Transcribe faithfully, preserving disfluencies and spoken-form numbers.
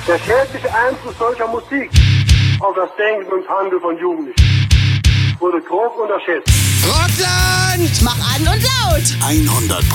Der schädliche Einfluss solcher Musik auf das Denken und Handeln von Jugendlichen wurde grob unterschätzt. Rockland! Mach an und laut! hundert